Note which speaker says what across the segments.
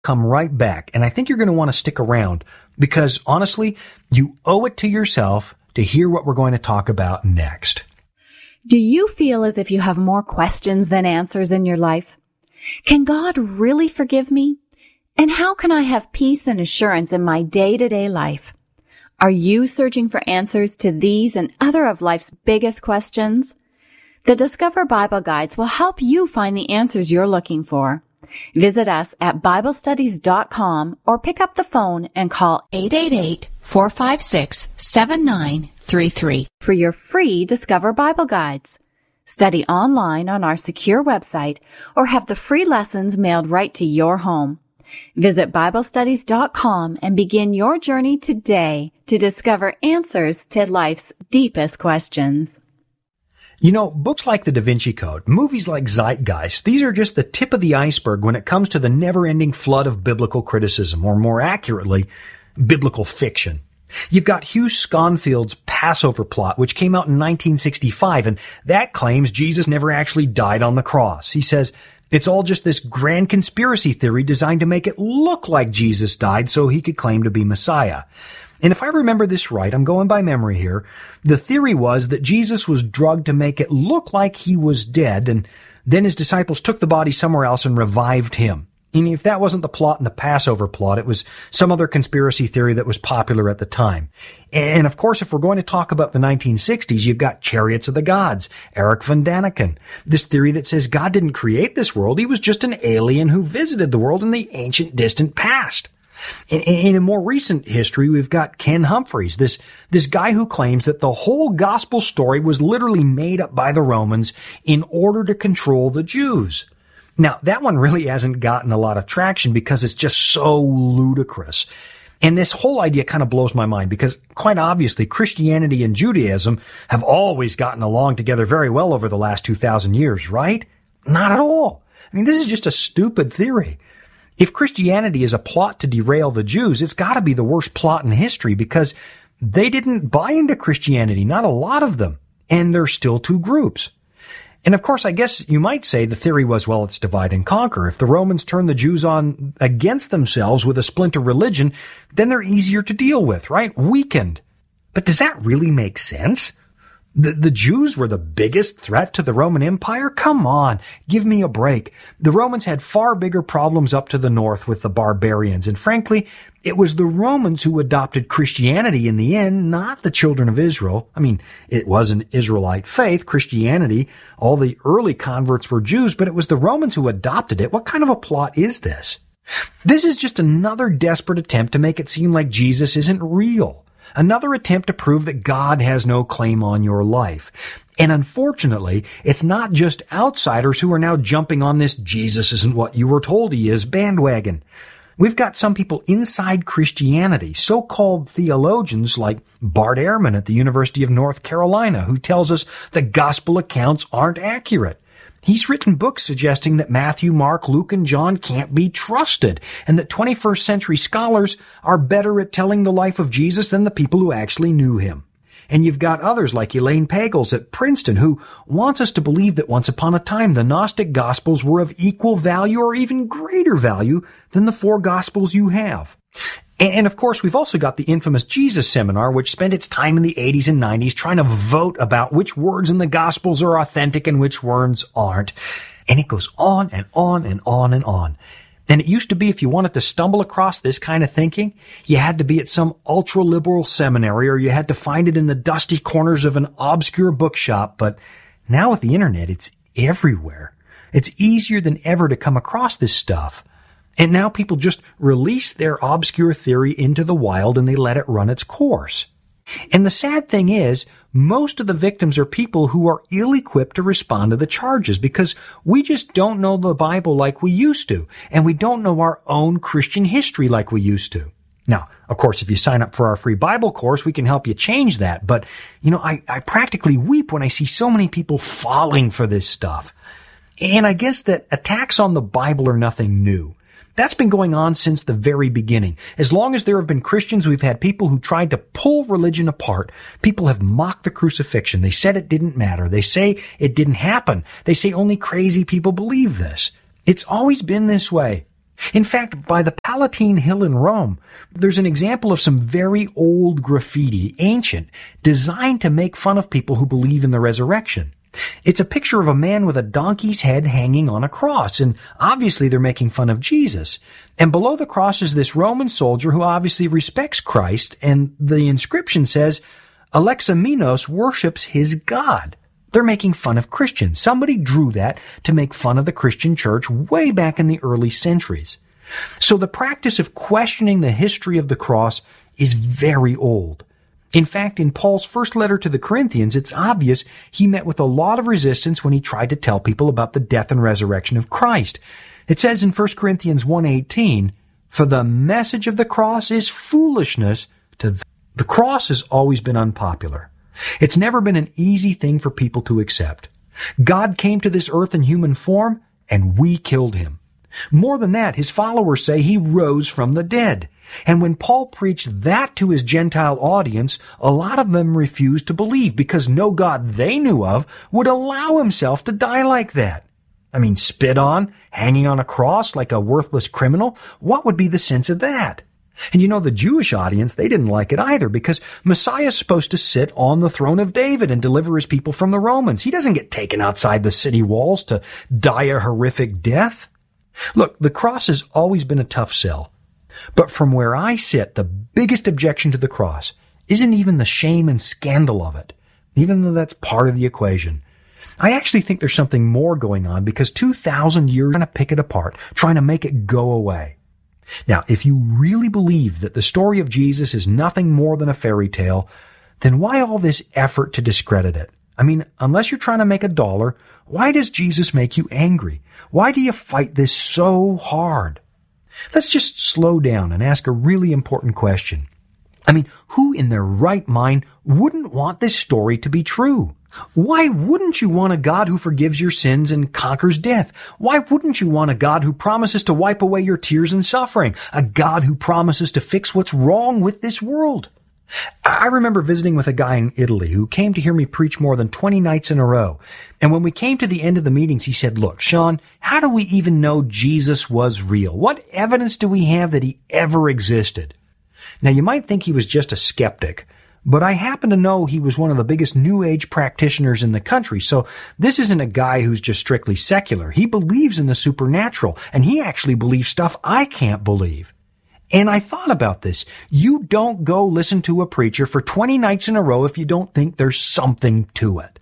Speaker 1: come right back, and I think you're going to want to stick around because, honestly, you owe it to yourself to hear what we're going to talk about next.
Speaker 2: Do you feel as if you have more questions than answers in your life? Can God really forgive me? And how can I have peace and assurance in my day-to-day life? Are you searching for answers to these and other of life's biggest questions? The Discover Bible Guides will help you find the answers you're looking for. Visit us at BibleStudies.com or pick up the phone and call 888-456-7933 for your free Discover Bible Guides. Study online on our secure website or have the free lessons mailed right to your home. Visit BibleStudies.com and begin your journey today to discover answers to life's deepest questions.
Speaker 1: You know, books like The Da Vinci Code, movies like Zeitgeist, these are just the tip of the iceberg when it comes to the never-ending flood of biblical criticism, or more accurately, biblical fiction. You've got Hugh Schonfield's Passover Plot, which came out in 1965, and that claims Jesus never actually died on the cross. He says it's all just this grand conspiracy theory designed to make it look like Jesus died so he could claim to be Messiah. And if I remember this right, I'm going by memory here, the theory was that Jesus was drugged to make it look like he was dead, and then his disciples took the body somewhere else and revived him. And if that wasn't the plot in the Passover Plot, it was some other conspiracy theory that was popular at the time. And of course, if we're going to talk about the 1960s, you've got Chariots of the Gods, Eric von Daniken. This theory that says God didn't create this world, he was just an alien who visited the world in the ancient, distant past. In a more recent history, we've got Ken Humphreys, this guy who claims that the whole gospel story was literally made up by the Romans in order to control the Jews. Now, that one really hasn't gotten a lot of traction because it's just so ludicrous. And this whole idea kind of blows my mind because, quite obviously, Christianity and Judaism have always gotten along together very well over the last 2,000 years, right? Not at all. I mean, this is just a stupid theory. If Christianity is a plot to derail the Jews, it's got to be the worst plot in history because they didn't buy into Christianity, not a lot of them, and there's still two groups. And of course, I guess you might say the theory was, well, it's divide and conquer. If the Romans turn the Jews on against themselves with a splinter religion, then they're easier to deal with, right? Weakened. But does that really make sense? The Jews were the biggest threat to the Roman Empire? Come on, give me a break. The Romans had far bigger problems up to the north with the barbarians, and frankly, it was the Romans who adopted Christianity in the end, not the children of Israel. I mean, it was an Israelite faith, Christianity. All the early converts were Jews, but it was the Romans who adopted it. What kind of a plot is this? This is just another desperate attempt to make it seem like Jesus isn't real. Another attempt to prove that God has no claim on your life. And unfortunately, it's not just outsiders who are now jumping on this Jesus isn't what you were told he is bandwagon. We've got some people inside Christianity, so-called theologians like Bart Ehrman at the University of North Carolina, who tells us the gospel accounts aren't accurate. He's written books suggesting that Matthew, Mark, Luke, and John can't be trusted, and that 21st century scholars are better at telling the life of Jesus than the people who actually knew him. And you've got others like Elaine Pagels at Princeton who wants us to believe that once upon a time the Gnostic Gospels were of equal value or even greater value than the four Gospels you have. And of course, we've also got the infamous Jesus Seminar, which spent its time in the 80s and 90s trying to vote about which words in the Gospels are authentic and which words aren't. And it goes on and on and on and on. And it used to be if you wanted to stumble across this kind of thinking, you had to be at some ultra-liberal seminary or you had to find it in the dusty corners of an obscure bookshop. But now with the internet, it's everywhere. It's easier than ever to come across this stuff. And now people just release their obscure theory into the wild and they let it run its course. And the sad thing is, most of the victims are people who are ill-equipped to respond to the charges because we just don't know the Bible like we used to, and we don't know our own Christian history like we used to. Now, of course, if you sign up for our free Bible course, we can help you change that. But, I practically weep when I see so many people falling for this stuff. And I guess that attacks on the Bible are nothing new. That's been going on since the very beginning. As long as there have been Christians, we've had people who tried to pull religion apart. People have mocked the crucifixion. They said it didn't matter. They say it didn't happen. They say only crazy people believe this. It's always been this way. In fact, by the Palatine Hill in Rome, there's an example of some very old graffiti, ancient, designed to make fun of people who believe in the resurrection. It's a picture of a man with a donkey's head hanging on a cross, and obviously they're making fun of Jesus. And below the cross is this Roman soldier who obviously respects Christ, and the inscription says, Alexamenos worships his God. They're making fun of Christians. Somebody drew that to make fun of the Christian church way back in the early centuries. So the practice of questioning the history of the cross is very old. In fact, in Paul's first letter to the Corinthians, it's obvious he met with a lot of resistance when he tried to tell people about the death and resurrection of Christ. It says in 1 Corinthians 1:18, "For the message of the cross is foolishness to them." The cross has always been unpopular. It's never been an easy thing for people to accept. God came to this earth in human form, and we killed him. More than that, his followers say he rose from the dead. And when Paul preached that to his Gentile audience, a lot of them refused to believe because no God they knew of would allow himself to die like that. I mean, spit on, hanging on a cross like a worthless criminal? What would be the sense of that? And you know, the Jewish audience, they didn't like it either because Messiah's supposed to sit on the throne of David and deliver his people from the Romans. He doesn't get taken outside the city walls to die a horrific death. Look, the cross has always been a tough sell. But from where I sit, the biggest objection to the cross isn't even the shame and scandal of it, even though that's part of the equation. I actually think there's something more going on because 2,000 years trying to pick it apart, trying to make it go away. Now, if you really believe that the story of Jesus is nothing more than a fairy tale, then why all this effort to discredit it? I mean, unless you're trying to make $1, why does Jesus make you angry? Why do you fight this so hard? Let's just slow down and ask a really important question. I mean, who in their right mind wouldn't want this story to be true? Why wouldn't you want a God who forgives your sins and conquers death? Why wouldn't you want a God who promises to wipe away your tears and suffering? A God who promises to fix what's wrong with this world? I remember visiting with a guy in Italy who came to hear me preach more than 20 nights in a row. And when we came to the end of the meetings, he said, "Look, Sean, how do we even know Jesus was real? What evidence do we have that he ever existed?" Now, you might think he was just a skeptic, but I happen to know he was one of the biggest New Age practitioners in the country, so this isn't a guy who's just strictly secular. He believes in the supernatural, and he actually believes stuff I can't believe. And I thought about this. You don't go listen to a preacher for 20 nights in a row if you don't think there's something to it.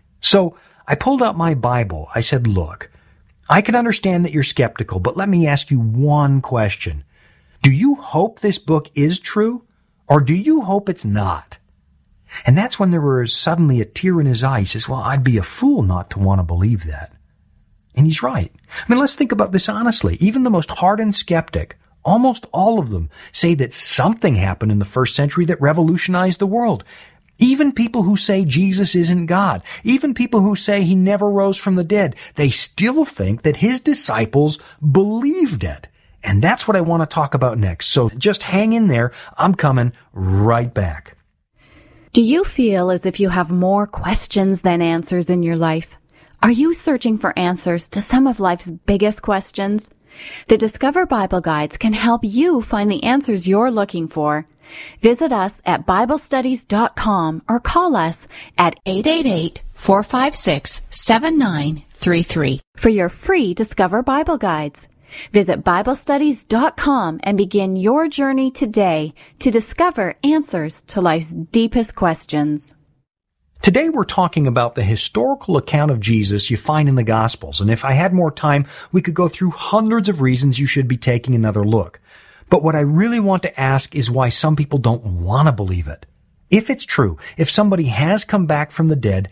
Speaker 1: So I pulled out my Bible. I said, "Look, I can understand that you're skeptical, but let me ask you one question. Do you hope this book is true, or do you hope it's not?" And that's when there was suddenly a tear in his eye. He says, "Well, I'd be a fool not to want to believe that." And he's right. I mean, let's think about this honestly. Even the most hardened skeptic, almost all of them, say that something happened in the first century that revolutionized the world. Even people who say Jesus isn't God, even people who say he never rose from the dead, they still think that his disciples believed it. And that's what I want to talk about next. So just hang in there. I'm coming right back.
Speaker 2: Do you feel as if you have more questions than answers in your life? Are you searching for answers to some of life's biggest questions? The Discover Bible Guides can help you find the answers you're looking for. Visit us at BibleStudies.com or call us at 888-456-7933 for your free Discover Bible Guides. Visit BibleStudies.com and begin your journey today to discover answers to life's deepest questions.
Speaker 1: Today we're talking about the historical account of Jesus you find in the Gospels, and if I had more time, we could go through hundreds of reasons you should be taking another look. But what I really want to ask is why some people don't want to believe it. If it's true, if somebody has come back from the dead,